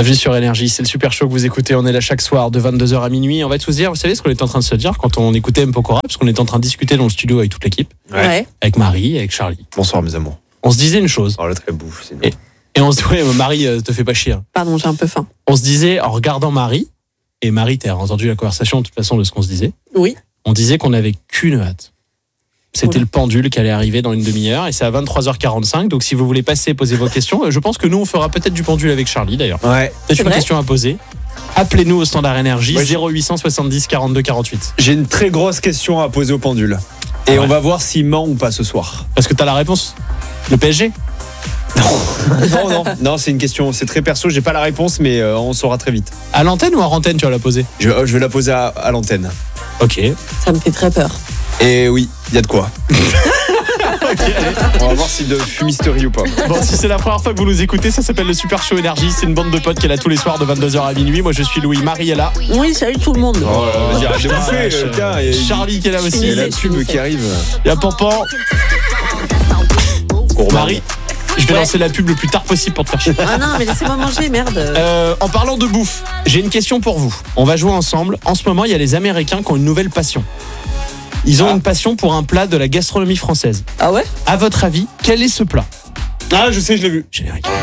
Bienvenue sur Énergie, c'est le super show que vous écoutez. On est là chaque soir de 22h à minuit. On va tous dire, vous savez ce qu'on est en train de se dire quand on écoutait M. Pokora, parce qu'on est en train de discuter dans le studio avec toute l'équipe, Ouais. avec Marie, avec Charlie. Bonsoir mes amours. On se disait une chose. Oh, le très bouffe, c'est Et on se dit, ouais, Marie, te fais pas chier. Pardon, j'ai un peu faim. On se disait, en regardant Marie, et Marie, t'as entendu la conversation de toute façon de ce qu'on se disait. Oui. On disait qu'on avait qu'une hâte. C'était le pendule qui allait arriver dans une demi-heure et c'est à 23h45. Donc si vous voulez passer, poser vos questions. Je pense que nous, on fera peut-être du pendule avec Charlie d'ailleurs. Ouais. C'est une vrai question à poser. Appelez-nous au standard énergie Ouais, 0870 42 48. J'ai une très grosse question à poser au pendule. Et Ouais. on va voir s'il ment ou pas ce soir. Parce que t'as la réponse. Le PSG. Non, c'est une question, c'est très perso, j'ai pas la réponse, mais on saura très vite. À l'antenne ou à antenne, tu vas la poser? Je vais la poser à l'antenne. Ok. Ça me fait très peur. Et oui, il y a de quoi. On va voir s'il de fumisterie ou pas. Bon, si c'est la première fois que vous nous écoutez, ça s'appelle le Super Show Énergie. C'est une bande de potes qui est là tous les soirs de 22h à minuit. Moi, je suis Louis. Marie est là. Oui, salut tout le monde. Oh là là, vas-y, arrête de bouffer. Tiens, et Charlie qui est là aussi. il y a la pub qui arrive. Il y a Pampan. Marie, je vais lancer la pub le plus tard possible pour te faire chier. Ah non, mais laissez-moi manger, merde. En parlant de bouffe, j'ai une question pour vous. On va jouer ensemble. En ce moment, il y a les Américains qui ont une nouvelle passion. Ils ont une passion pour un plat de la gastronomie française. Ah ouais? À votre avis, quel est ce plat? Ah, je sais, je l'ai vu. Générique.